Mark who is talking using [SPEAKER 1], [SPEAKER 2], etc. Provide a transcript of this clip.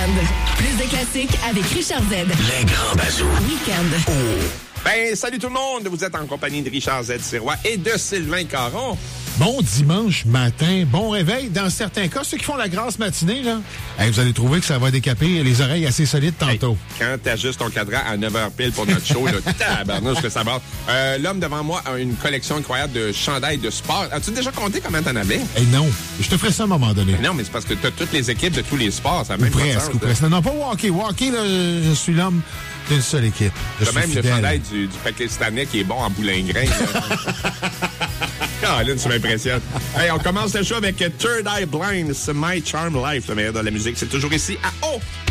[SPEAKER 1] Week-end. Plus de classiques avec Richard Z.
[SPEAKER 2] Les grands bazous.
[SPEAKER 1] Week-end.
[SPEAKER 2] Oh.
[SPEAKER 3] Ben, salut tout le monde! Vous êtes en compagnie de Richard Z. Sirois et de Sylvain Caron.
[SPEAKER 4] Bon dimanche matin, bon réveil. Dans certains cas, ceux qui font la grasse matinée, là, vous allez trouver que ça va décaper les oreilles assez solides tantôt.
[SPEAKER 3] Hey, quand t'ajustes ton cadran à 9h pile pour notre show, là, tabarnouche que ça va. L'homme devant moi a une collection incroyable de chandails de sport. As-tu déjà compté combien t'en avais?
[SPEAKER 4] Non, je te ferai ça à un moment donné.
[SPEAKER 3] Non, mais c'est parce que t'as toutes les équipes de tous les sports. Ça a même
[SPEAKER 4] presque, presque. Non, pas Walkie. Walkie, là, je suis l'homme d'une seule équipe.
[SPEAKER 3] T'as même le chandail du Pakistanais qui est bon en boulingrin. Caroline, ça m'impressionne. Hey, on commence le show avec Third Eye Blind. C'est My Charm Life, le meilleur de la musique. C'est toujours ici à O.